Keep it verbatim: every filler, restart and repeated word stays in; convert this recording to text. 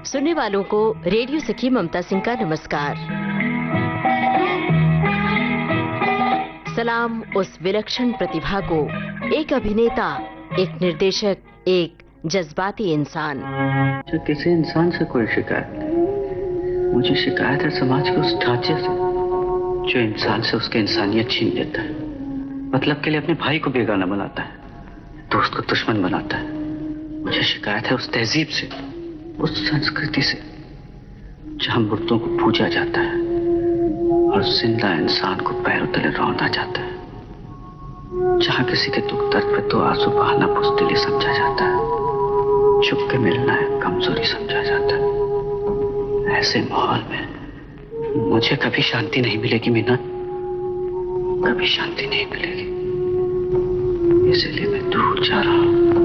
सुनने वालों को रेडियो सखी ममता सिंह का नमस्कार। सलाम उस विलक्षण प्रतिभा को, एक अभिनेता, एक निर्देशक, एक जज्बाती इंसान। जो किसी इंसान से कोई शिकायत नहीं, मुझे शिकायत है समाज के उस ढांचे से जो इंसान से उसकी इंसानियत छीन लेता है, मतलब के लिए अपने भाई को बेगाना बनाता है, दोस्त को दुश्मन बनाता है। मुझे शिकायत है उस तहजीब से, उस संस्कृति से जहां मुर्दों को पूजा जाता है और जिंदा इंसान को पैरों तले रौंदा जाता है, जहां किसी के दुख दर्द पे तो आंसू बहाना बुज़दिली समझा जाता है, छुप के मिलना है कमजोरी समझा जाता है। ऐसे माहौल में मुझे कभी शांति नहीं मिलेगी मीना, कभी शांति नहीं मिलेगी। इसलिए मैं दूर जा रहा हूं।